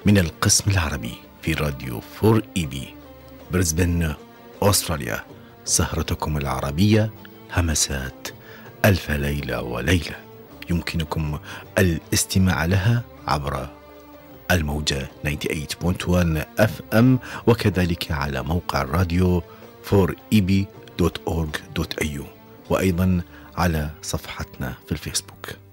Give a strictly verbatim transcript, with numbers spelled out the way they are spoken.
من القسم العربي في راديو فور إي بي بريسبن أستراليا. سهرتكم العربية همسات ألف ليلة وليلة، يمكنكم الاستماع لها عبر الموجة ثمانية وثمانين فاصلة واحد أف أم، وكذلك على موقع الراديو فور إي بي دوت أورغ دوت إيه يو، وأيضا على صفحتنا في الفيسبوك.